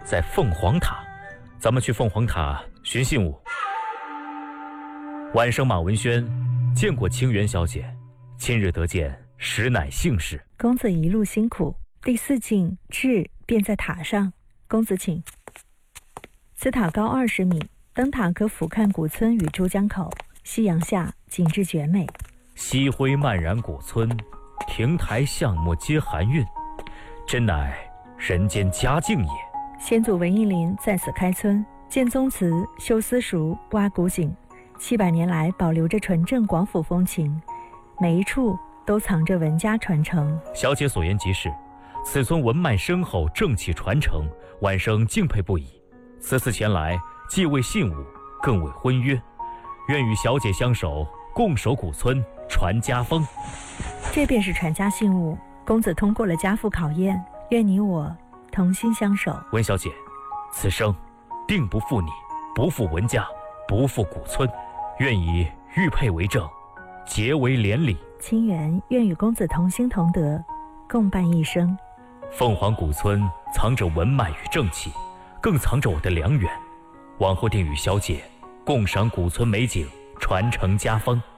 在凤凰塔，咱们去凤凰塔寻信物。晚生马文轩见过清源小姐，今日得见，实乃幸事。 公子一路辛苦，第4进至便在塔上，公子请。此塔高20米，登塔可俯瞰古村与珠江口，夕阳下景致绝美。 夕晖漫然古村，亭台巷陌皆含韵，真乃人间佳境也。 先祖文艺林在此开村，建宗祠，修私塾，挖古井，700年来保留着纯正广府风情，每一处都藏着文家传承。 小姐所言极是，此村文脉深厚，正气传承，晚生敬佩不已。此次前来，既为信物，更为婚约，愿与小姐相守，共守古村，传家风。 这便是传家信物，公子通过了家父考验，愿你我同心相守。 文小姐，此生定不负你，不负文家，不负古村，愿以玉佩为证，结为连理。 清源愿与公子同心同德，共伴一生。 凤凰古村藏着文脉与正气，更藏着我的良缘，往后定与小姐共赏古村美景，传承家风。